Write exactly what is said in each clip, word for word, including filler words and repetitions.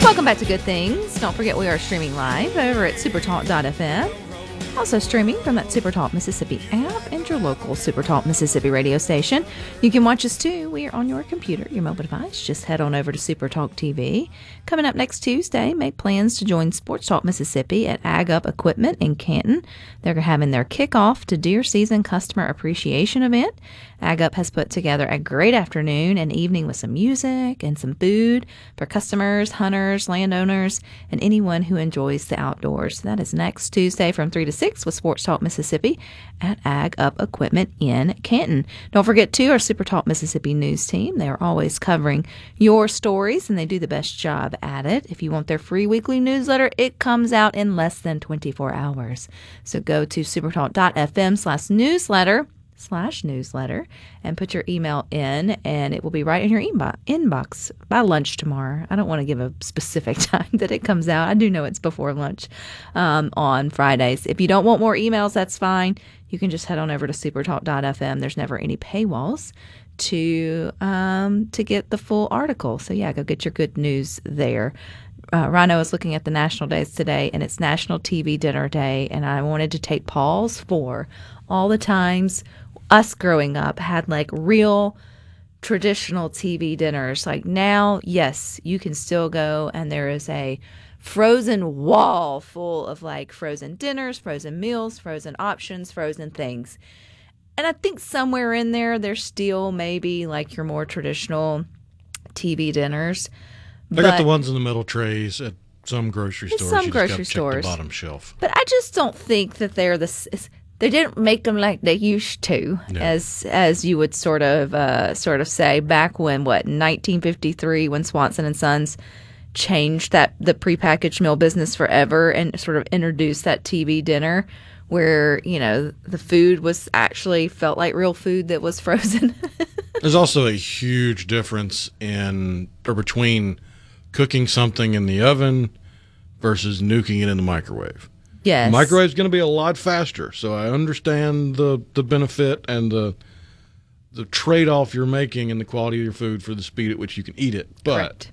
Welcome back to Good Things. Don't forget we are streaming live over at supertalk dot f m. Also streaming from that Supertalk Mississippi app and your local Supertalk Mississippi radio station. You can watch us too. We are on your computer, your mobile device. Just head on over to Supertalk T V. Coming up next Tuesday, make plans to join Sports Talk Mississippi at Ag Up Equipment in Canton. They're having their kickoff to deer season customer appreciation event. Ag Up has put together a great afternoon and evening with some music and some food for customers, hunters, landowners, and anyone who enjoys the outdoors. That is next Tuesday from three to six with Sports Talk Mississippi at Ag Up Equipment in Canton. Don't forget, too, our Super Talk Mississippi news team. They are always covering your stories, and they do the best job at it. If you want their free weekly newsletter, it comes out in less than twenty-four hours. So go to supertalk dot f m slash newsletter. slash newsletter and put your email in, and it will be right in your inbo- inbox by lunch tomorrow. I don't want to give a specific time that it comes out. I do know it's before lunch um, on Fridays. If you don't want more emails, that's fine. You can just head on over to supertalk dot f m. There's never any paywalls to um, to get the full article. So yeah, go get your good news there. Uh, Rhino is looking at the national days today, and it's National T V Dinner Day, and I wanted to take pause for all the times us growing up had like real traditional T V dinners. Like now, yes, you can still go and there is a frozen wall full of like frozen dinners, frozen meals, frozen options, frozen things. And I think somewhere in there, there's still maybe like your more traditional T V dinners. I got the ones in the metal trays at some grocery stores. Some you grocery just stores. Check the bottom shelf. But I just don't think that they're the. They didn't make them like they used to, No. as as you would sort of uh, sort of say back when what nineteen fifty-three, when Swanson and Sons changed that the prepackaged meal business forever and sort of introduced that T V dinner, where you know the food was actually felt like real food that was frozen. There's also a huge difference in or between cooking something in the oven versus nuking it in the microwave. Yes. The microwave's going to be a lot faster, so I understand the, the benefit and the the trade-off you're making in the quality of your food for the speed at which you can eat it. But Correct.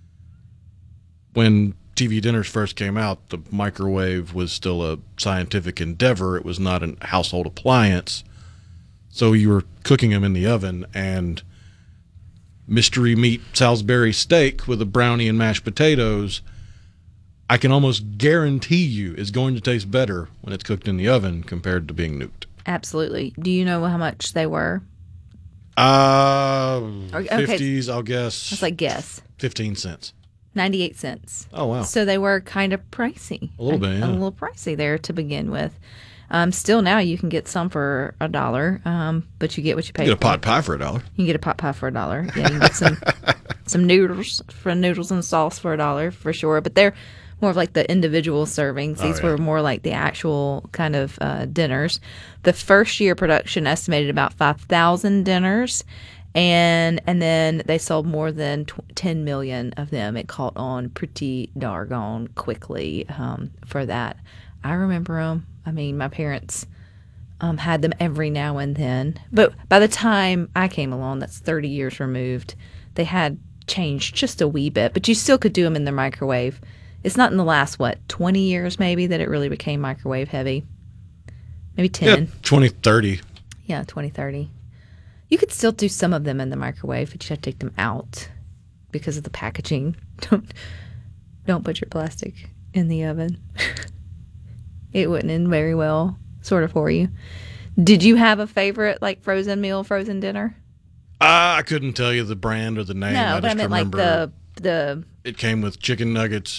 When T V dinners first came out, the microwave was still a scientific endeavor. It was not a household appliance. So you were cooking them in the oven, and mystery meat Salisbury steak with a brownie and mashed potatoes, I can almost guarantee you is going to taste better when it's cooked in the oven compared to being nuked. Absolutely. Do you know how much they were? Uh, Okay. fifties, I'll guess. Let's like guess. fifteen cents. ninety-eight cents. Oh, wow. So they were kind of pricey. A little bit, yeah. A little pricey there to begin with. Um, still now you can get some for a dollar, um, but you get what you pay You get a for. pot pie for a dollar. You can get a pot pie for a dollar. Yeah, you can get some some noodles for noodles and sauce for a dollar for sure. But they're more of like the individual servings. These Oh, yeah. were more like the actual kind of uh, dinners. The first year production estimated about five thousand dinners. And and then they sold more than tw- ten million of them. It caught on pretty doggone quickly um, for that. I remember them. I mean, my parents um, had them every now and then. But by the time I came along, that's thirty years removed, they had changed just a wee bit. But you still could do them in the microwave. It's not in the last, what, twenty years maybe that it really became microwave heavy. Maybe ten. Yeah, twenty, thirty. Yeah, twenty, thirty. You could still do some of them in the microwave, but you have to take them out because of the packaging. Don't don't put your plastic in the oven. It wouldn't end very well, sort of, for you. Did you have a favorite, like, frozen meal, frozen dinner? Uh, I couldn't tell you the brand or the name. No, I but I just meant like remember the the it came with chicken nuggets,